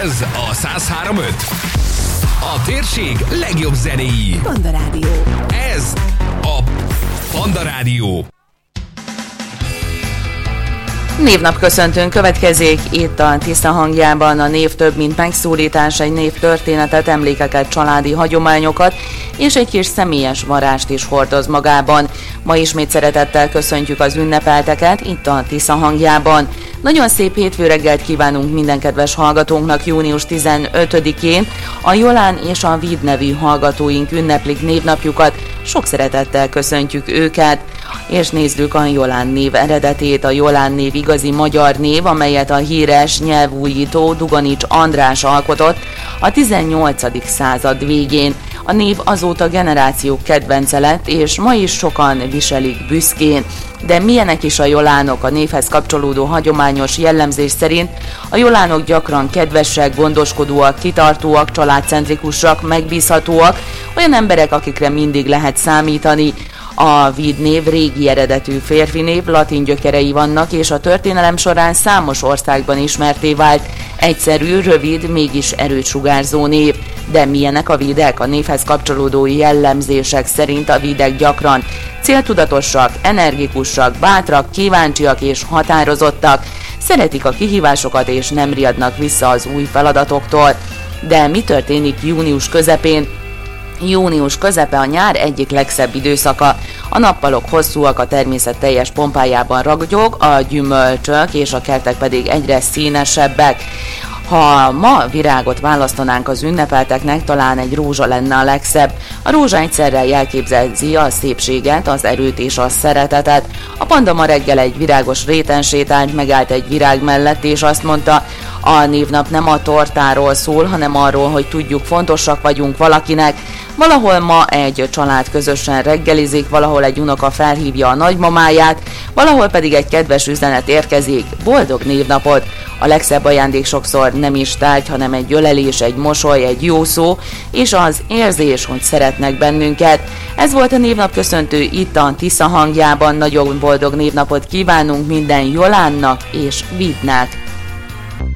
Ez a 103.5. A térség legjobb zenéi. Panda Rádió. Ez a Panda Rádió. Névnap köszöntőn következik itt a Tisza hangjában. A név több, mint megszólítás, egy név történetet, emlékeket, családi hagyományokat és egy kis személyes varást is hordoz magában. Ma ismét szeretettel köszöntjük az ünnepelteket itt a Tisza hangjában. Nagyon szép hétfő reggelt kívánunk minden kedves hallgatónknak június 15-én. A Jolán és a Vid nevű hallgatóink ünneplik névnapjukat. Sok szeretettel köszöntjük őket, és nézzük a Jolán név eredetét. A Jolán név igazi magyar név, amelyet a híres nyelvújító Duganics András alkotott a 18. század végén. A név azóta generációk kedvence lett, és ma is sokan viselik büszkén. De milyenek is a jolánok? A névhez kapcsolódó hagyományos jellemzés szerint a jolánok gyakran kedvesek, gondoskodóak, kitartóak, családcentrikusak, megbízhatóak, olyan emberek, akikre mindig lehet számítani. A Vid név régi eredetű férfi név, latin gyökerei vannak, és a történelem során számos országban ismerté vált. Egyszerű, rövid, mégis erőt sugárzó név. De milyenek a videk? A névhez kapcsolódó jellemzések szerint a videk gyakran céltudatosak, energikusak, bátrak, kíváncsiak és határozottak. Szeretik a kihívásokat és nem riadnak vissza az új feladatoktól. De mi történik június közepén? Június közepe a nyár egyik legszebb időszaka. A nappalok hosszúak, a természet teljes pompájában ragyog, a gyümölcsök és a kertek pedig egyre színesebbek. Ha ma virágot választanánk az ünnepelteknek, talán egy rózsa lenne a legszebb. A rózsa egyszerre jelképezi a szépséget, az erőt és a szeretetet. A panda ma reggel egy virágos réten sétált, megállt egy virág mellett, és azt mondta, a névnap nem a tortáról szól, hanem arról, hogy tudjuk, fontosak vagyunk valakinek. Valahol ma egy család közösen reggelizik, valahol egy unoka felhívja a nagymamáját, valahol pedig egy kedves üzenet érkezik. Boldog névnapot! A legszebb ajándék sokszor nem is tárgy, hanem egy ölelés, egy mosoly, egy jó szó, és az érzés, hogy szeretnek bennünket. Ez volt a névnap köszöntő itt a Tisza hangjában. Nagyon boldog névnapot kívánunk minden Jolánnak és Vidnek.